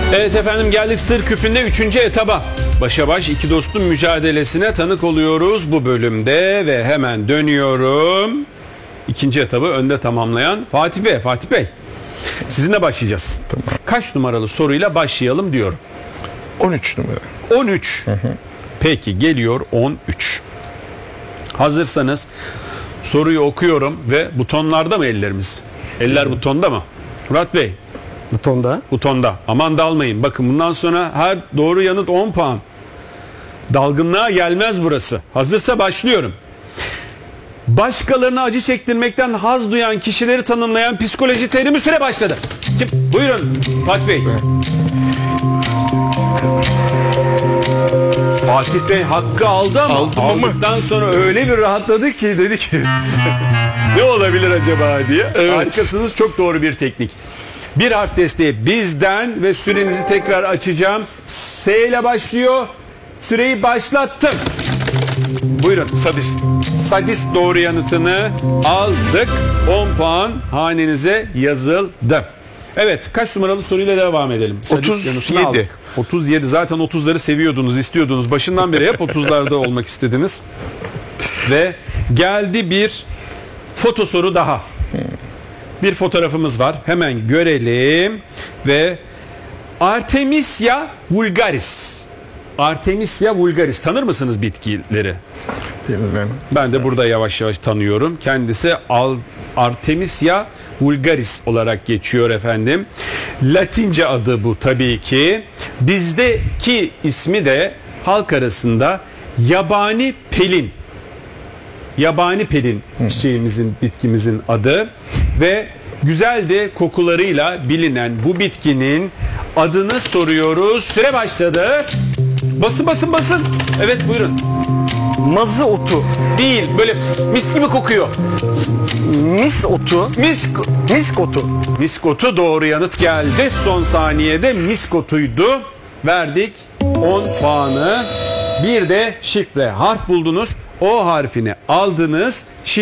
Evet efendim, geldik Sır Küpü'nde 3. etaba. Başa baş iki dostun mücadelesine tanık oluyoruz bu bölümde ve hemen dönüyorum. 2. etabı önde tamamlayan Fatih Bey. Fatih Bey, sizinle başlayacağız. Tamam. Kaç numaralı soruyla başlayalım diyorum. 13 numara. 13. Peki, geliyor 13. Hazırsanız soruyu okuyorum ve butonlarda mı ellerimiz? Eller butonda mı? Murat Bey, Butonda. butonda. Aman dalmayın. Bakın, bundan sonra her doğru yanıt 10 puan. Dalgınlığa gelmez burası. Hazırsa başlıyorum. Başkalarına acı çektirmekten haz duyan kişileri tanımlayan psikoloji terimi, süre başladı. Kim? Buyurun Fatih Bey. Fatih Bey hakkı aldı ama aldıktan sonra öyle bir rahatladı ki dedi ki ne olabilir acaba diye. Evet. Harikasınız, çok doğru bir teknik. Bir harf desteği bizden ve sürenizi tekrar açacağım. S ile başlıyor. Süreyi başlattım. Buyurun. Sadist. Sadist doğru yanıtını aldık. 10 puan hanenize yazıldı. Evet, kaç numaralı soruyla devam edelim? Sadist 37. yanıtını aldık. 37. Zaten 30'ları seviyordunuz, istiyordunuz. Başından beri hep 30'larda olmak istediniz. Ve geldi bir foto soru daha. Bir fotoğrafımız var. Hemen görelim ve Artemisia vulgaris. Artemisia vulgaris. Tanır mısınız bitkileri? Bilmem. Ben de burada yavaş yavaş tanıyorum. Kendisi Artemisia vulgaris olarak geçiyor efendim. Latince adı bu tabii ki. Bizdeki ismi de halk arasında yabani pelin. Yabani pelin çiçeğimizin, bitkimizin adı ve güzel de kokularıyla bilinen bu bitkinin adını soruyoruz. Süre başladı. Basın. Evet, buyurun. Mazı otu. Değil, böyle mis gibi kokuyor. Mis otu. Misk otu. Miskotu doğru yanıt geldi. Son saniyede miskotuydu. Verdik 10 puanı. Bir de şifre harf buldunuz. O harfini aldınız.